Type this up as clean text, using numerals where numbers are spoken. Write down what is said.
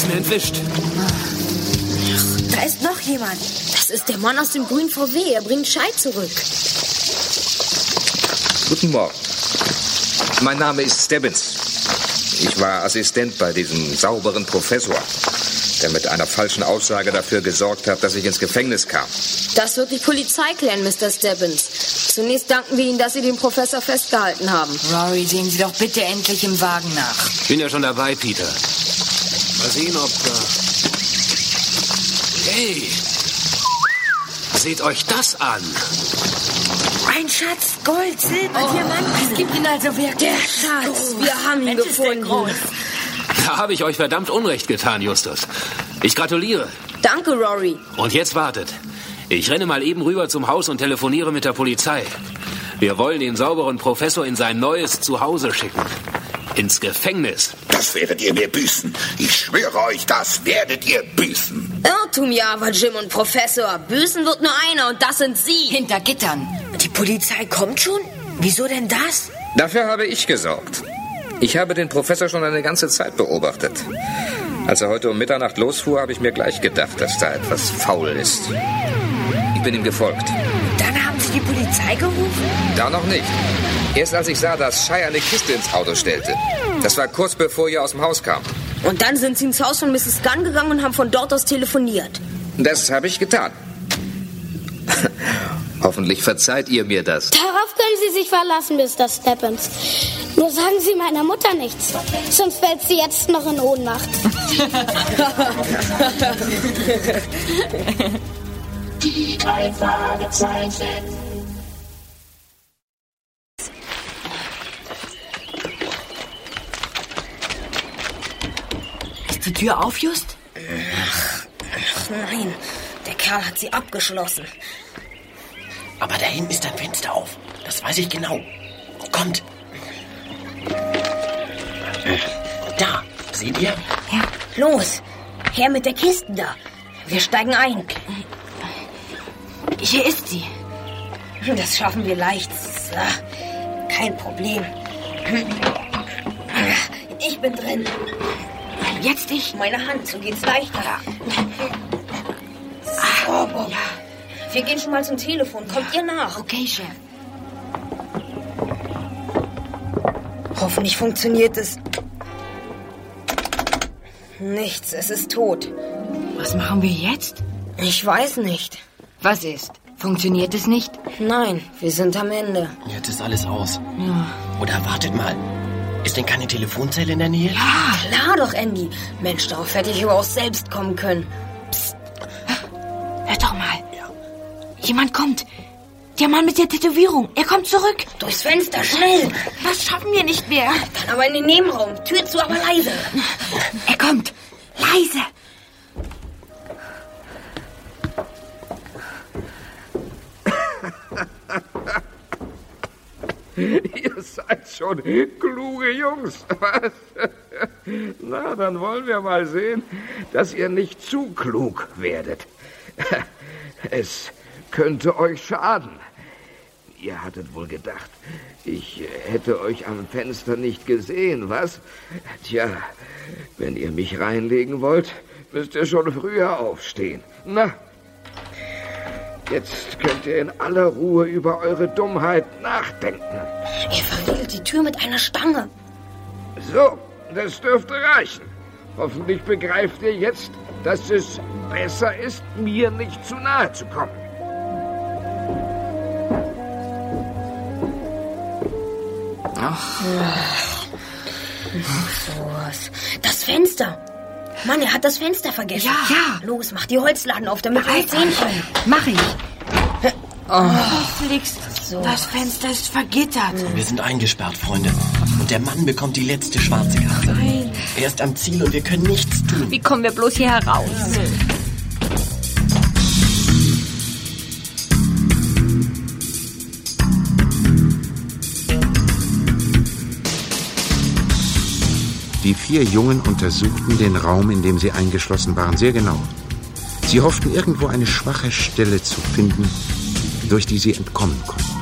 ist mir entwischt. Da ist noch jemand. Das ist der Mann aus dem grünen VW. Er bringt Schei zurück. Guten Morgen. Mein Name ist Stebbins. Ich war Assistent bei diesem sauberen Professor, der mit einer falschen Aussage dafür gesorgt hat, dass ich ins Gefängnis kam. Das wird die Polizei klären, Mr. Stebbins. Zunächst danken wir Ihnen, dass Sie den Professor festgehalten haben. Rory, sehen Sie doch bitte endlich im Wagen nach. Ich bin ja schon dabei, Peter. Mal sehen, ob... Hey! Seht euch das an! Ein Schatz, Gold, Silber, Diamanten. Es gibt ihn also wirklich. Der Schatz, wir haben ihn gefunden. Da habe ich euch verdammt Unrecht getan, Justus. Ich gratuliere. Danke, Rory. Und jetzt wartet. Ich renne mal eben rüber zum Haus und telefoniere mit der Polizei. Wir wollen den sauberen Professor in sein neues Zuhause schicken. Ins Gefängnis. Das werdet ihr mir büßen. Ich schwöre euch, das werdet ihr büßen. Irrtum, ja, aber Jim und Professor. Büßen wird nur einer und das sind Sie. Hinter Gittern. Die Polizei kommt schon? Wieso denn das? Dafür habe ich gesorgt. Ich habe den Professor schon eine ganze Zeit beobachtet. Als er heute um Mitternacht losfuhr, habe ich mir gleich gedacht, dass da etwas faul ist. Ich bin ihm gefolgt. Dann haben Sie die Polizei gerufen? Da noch nicht. Erst als ich sah, dass Shai eine Kiste ins Auto stellte. Das war kurz bevor ihr aus dem Haus kam. Und dann sind Sie ins Haus von Mrs. Gunn gegangen und haben von dort aus telefoniert. Das habe ich getan. Hoffentlich verzeiht ihr mir das. Darauf können Sie sich verlassen, Mr. Stebbins. Nur sagen Sie meiner Mutter nichts, sonst fällt sie jetzt noch in Ohnmacht. Die 3 Fragezeichen. Ist die Tür auf, Just? Ach nein, der Kerl hat sie abgeschlossen. Aber da hinten ist ein Fenster auf. Das weiß ich genau. Kommt. Da, seht ihr? Ja. Los, her mit der Kiste da. Wir steigen ein. Hier ist sie. Das schaffen wir leicht. Kein Problem. Ich bin drin. Jetzt ich. Meine Hand, so geht's leichter. So, Bob. Ja. Wir gehen schon mal zum Telefon. Kommt ihr nach? Okay, Chef. Hoffentlich funktioniert es. Nichts, es ist tot. Was machen wir jetzt? Ich weiß nicht. Was ist? Funktioniert es nicht? Nein, wir sind am Ende. Jetzt ist alles aus. Ja. Oder wartet mal. Ist denn keine Telefonzelle in der Nähe? Ja, klar doch, Andy. Mensch, darauf hätte ich überaus selbst kommen können. Psst. Hört doch mal. Ja. Jemand kommt. Der Mann mit der Tätowierung. Er kommt zurück. Durchs Fenster, schnell. Das schaffen wir nicht mehr. Dann aber in den Nebenraum. Tür zu, aber leise. Er kommt. Leise. Ihr seid schon kluge Jungs, was? Na, dann wollen wir mal sehen, dass ihr nicht zu klug werdet. Es könnte euch schaden. Ihr hattet wohl gedacht, ich hätte euch am Fenster nicht gesehen, was? Tja, wenn ihr mich reinlegen wollt, müsst ihr schon früher aufstehen. Na, jetzt könnt ihr in aller Ruhe über eure Dummheit nachdenken. Er verriegelt die Tür mit einer Stange. So, das dürfte reichen. Hoffentlich begreift ihr jetzt, dass es besser ist, mir nicht zu nahe zu kommen. Ach. Sowas. Das Fenster. Mann, er hat das Fenster vergessen. Ja. Los, mach die Holzladen auf, damit wir uns sehen können. Mach ich. Oh. Felix, das Fenster ist vergittert. Wir sind eingesperrt, Freunde. Und der Mann bekommt die letzte schwarze Karte. Nein. Er ist am Ziel und wir können nichts tun. Wie kommen wir bloß hier heraus? Die 4 Jungen untersuchten den Raum, in dem sie eingeschlossen waren, sehr genau. Sie hofften, irgendwo eine schwache Stelle zu finden, durch die sie entkommen konnten.